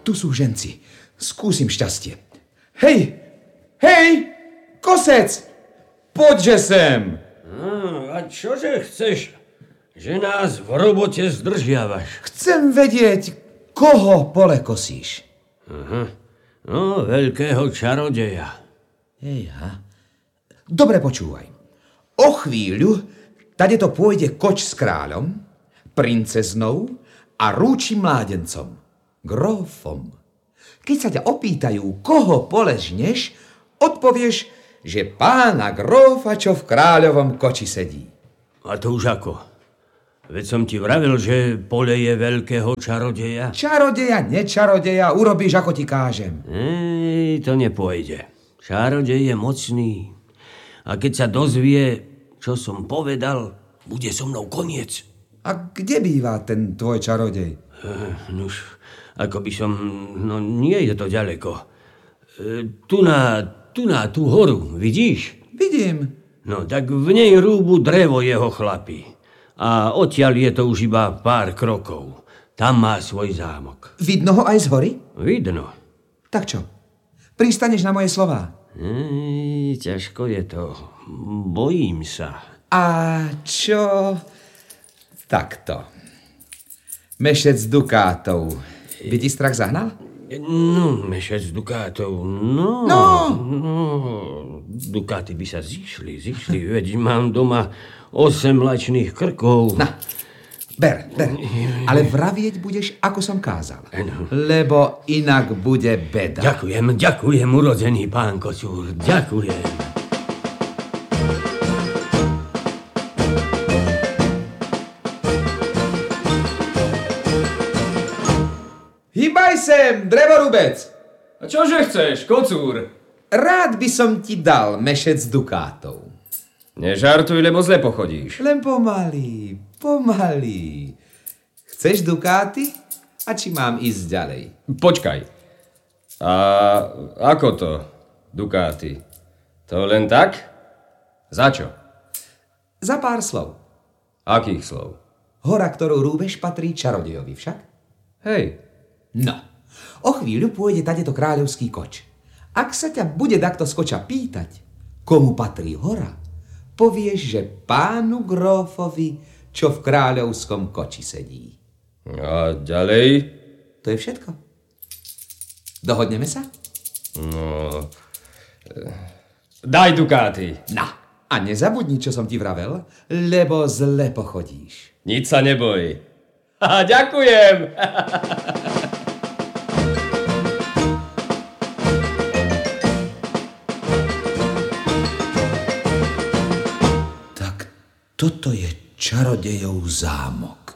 tu sú ženci. Skúsim šťastie. Hej, kosec! Poďže sem! A čože chceš, že nás v robote zdržiavaš? Chcem vedieť, koho pole kosíš. No, veľkého čarodeja. Dobre počúvaj. O chvíľu tadeto pôjde koč s kráľom, princeznou a rúčim mládencom, grófom. Keď sa ťa opýtajú, koho pole žneš, odpovieš, že pána grófa, čo v kráľovom koči sedí. A to už ako? Veď som ti vravil, že pole je veľkého čarodeja. Čarodeja, nečarodeja, urobíš, ako ti kážem. To nepôjde. Čarodej je mocný. A keď sa dozvie, čo som povedal, bude so mnou koniec. A kde býva ten tvoj čarodej? Nuž, ako by som... No, nie je to ďaleko. Tu na tú horu, vidíš? Vidím. No, tak v nej rúbu drevo jeho chlapi. A odtiaľ je to už iba pár krokov. Tam má svoj zámok. Vidno ho aj z hory? Vidno. Tak čo? Pristaneš na moje slová? Ťažko je to. Bojím sa. A čo... Takto. Mešec dukátov. By ti strach zahnal? No, mešec dukátov. No. Dukáty by sa zišli. Veď mám doma 8 mlačných krkov. Na, ber. Ale vravieť budeš, ako som kázal. Lebo inak bude beda. Ďakujem, urodzený pán Kocúr. Ďakujem. Hýbaj sem, drevorubec! A čože chceš, Kocúr? Rád by som ti dal mešec dukátov. Nežartuj, lebo zle pochodíš. Len pomaly. Chceš dukáty? A či mám ísť ďalej? Počkaj. A ako to, dukáty? To len tak? Za čo? Za pár slov. Akých slov? Hora, ktorú rúbeš, patrí čarodejovi však? Hej. No, o chvíľu pôjde tadeto kráľovský koč. Ak sa ťa bude takto z koča pýtať, komu patrí hora, povieš, že pánu grófovi, čo v kráľovskom koči sedí. A ďalej? To je všetko. Dohodneme sa? No... Daj dukáty. No, a nezabudni, čo som ti vravel, lebo zle pochodíš. Nič sa neboj. Ďakujem. Toto je čarodejov zámok.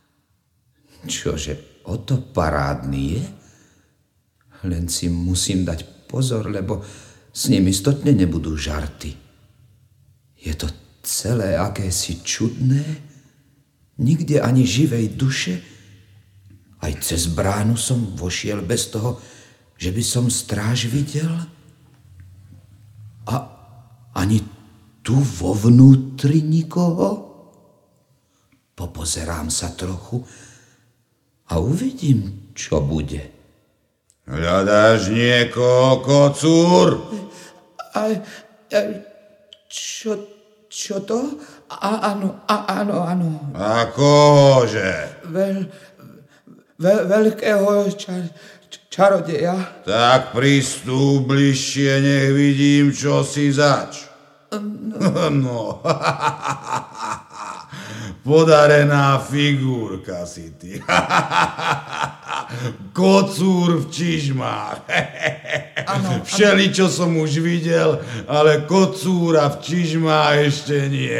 Čože, o to parádny je? Len si musím dať pozor, lebo s ním istotne nebudú žarty. Je to celé akési čudné, nikde ani živej duše. Aj cez bránu som vošiel bez toho, že by som stráž videl. A ani tu vo vnútri nikoho? Popozerám sa trochu a uvidím, čo bude. Hľadáš niekoho, Kocúr? Čo to? Áno. A kohože? Veľkého čarodeja. Tak pristúp bližšie, nech vidím, čo si zač. No, podarená figurka si ty. Kocúr v čižmách. Všeli, čo som už videl, ale kocúra v čižmách ešte nie.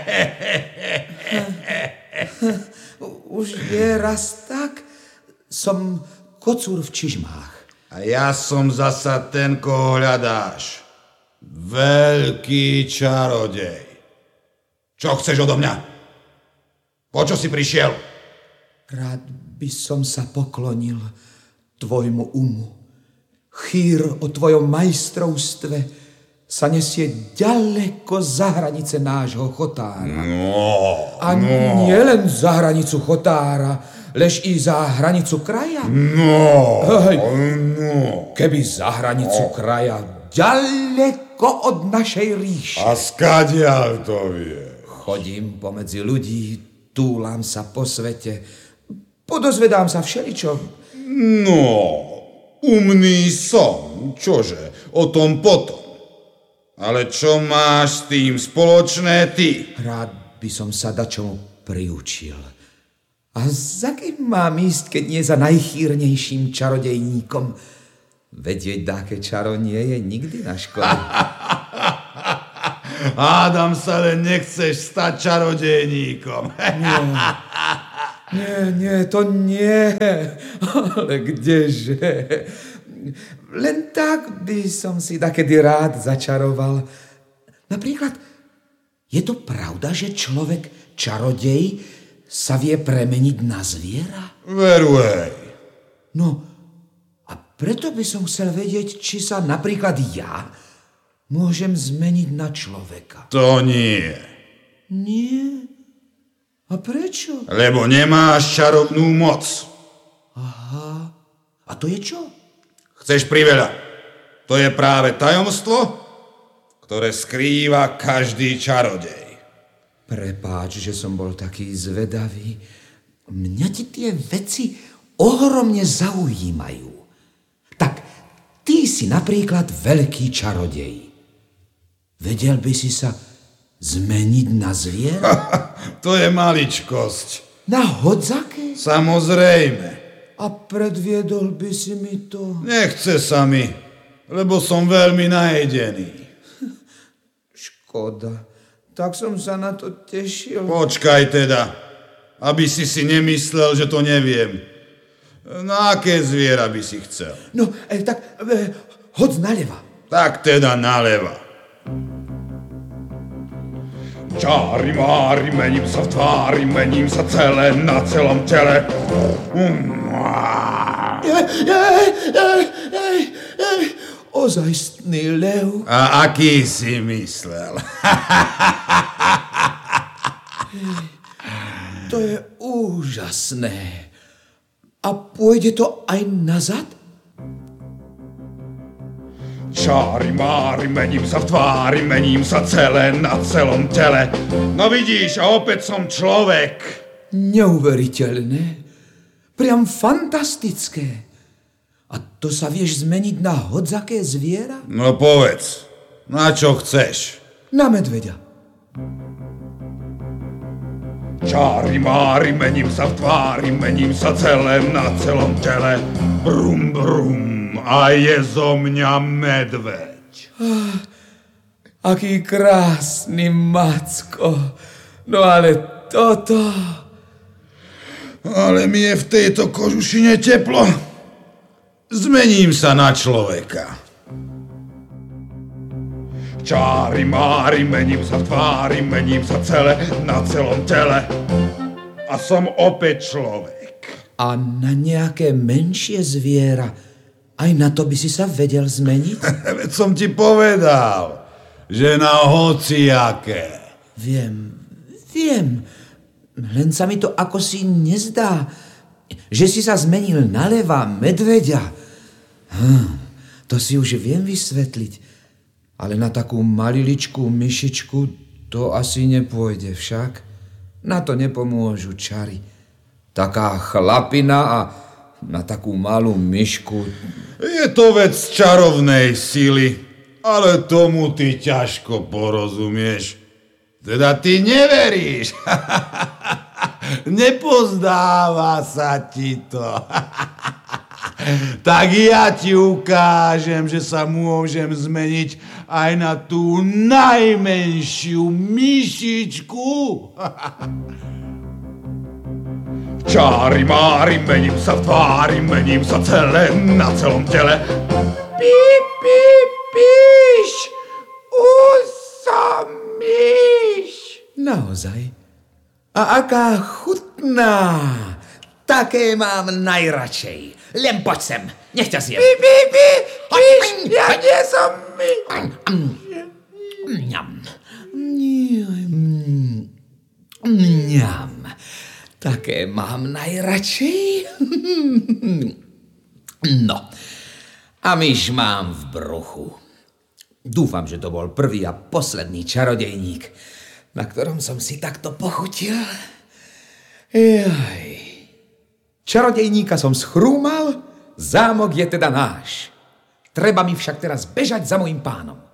Už je raz tak, som kocúr v čižmách. A ja som zasa ten, koho hľadáš. Veľký čarodej. Čo chceš odo mňa? Po čo si prišiel? Rád by som sa poklonil tvojmu umu. Chýr o tvojom majstrovstve sa nesie ďaleko za hranice nášho chotára. A nielen za hranicu chotára, lež i za hranicu kraja? No, Hej. no. Keby za hranicu kraja, ďaleko od našej ríše. A skadiaľ to vie? Chodím pomedzi ľudí, túlam sa po svete, podozvedám sa všeličo. No, umný som, čože, o tom potom. Ale čo máš s tým spoločné ty? Rád by som sa dačomu priučil. A za kým mám ísť, keď nie za najchýrnejším čarodejníkom? Vedieť, dáke čaro nie je nikdy na škole. Hádam sa, len nechceš stať čarodejníkom. Nie, to nie. Ale kdeže? Len tak by som si dakedy rád začaroval. Napríklad, je to pravda, že človek čarodej sa vie premeniť na zviera? Veruj. No, a preto by som chcel vedieť, či sa napríklad ja môžem zmeniť na človeka. To nie. Nie? A prečo? Lebo nemáš čarovnú moc. A to je čo? Chceš priveľa. To je práve tajomstvo, ktoré skrýva každý čarodej. Prepáč, že som bol taký zvedavý. Mňa ti tie veci ohromne zaujímajú. Tak, ty si napríklad veľký čarodej. Vedel by si sa zmeniť na zviera? To je maličkosť. Na hodzake? Samozrejme. A predviedol by si mi to? Nechce sa mi, lebo som veľmi najedený. Škoda. Tak som sa na to tešil. Počkaj teda, aby si nemyslel, že to neviem. Na aké zviera by si chcel? No, tak hoď naľava. Tak teda naľava. Čári mári, mením sa v tvári, mením sa celé na celom tele. Ozajstný lev. A aký si myslel? To je úžasné. A pôjde to aj nazad? Čári mári, mením sa v tvári, mením sa celé na celom tele. No vidíš, a opäť som človek. Neuveriteľné. Priam fantastické. A to sa vieš zmeniť na hodzaké zviera? No povedz, na čo chceš? Na medveďa. Čári mári, mením sa v tvári, mením sa celé na celom tele. Brum, brum, a je zo mňa medveď. Aký krásny macko. No ale toto... Ale mi je v tejto kožušine teplo. Zmením sa na človeka. Čári mári, mením sa v tvári, mením sa celé na celom tele. A som opäť človek. A na nejaké menšie zviera, aj na to by si sa vedel zmeniť? Veď som ti povedal, že na hociaké. Viem. Len sa mi to ako si nezdá, že si sa zmenil na leva, medveďa. To si už viem vysvetliť, ale na takú maliličkú myšičku to asi nepôjde však. Na to nepomôžu čary. Taká chlapina a na takú malú myšku. Je to vec čarovnej sily, ale tomu ty ťažko porozumieš. Teda ty neveríš. Nepozdáva sa ti to. Tak ja ti ukážem, že sa môžem zmeniť aj na tú najmenšiu myšičku. Čári mári, mením sa v tvári, mením sa celé na celom tele. Píp, píp, píš, myš. Naozaj? A aká chutná. Také mám najradšej. Len poď sem, nech ťa zjem. Myš, ja nie som myš. Mňam. Také mám najradšej. No, a myš mám v bruchu. Dúfam, že to bol prvý a posledný čarodejník, na ktorom som si takto pochutil. Jaj. Čarodejníka som schrúmal, zámok je teda náš. Treba mi však teraz bežať za mojím pánom.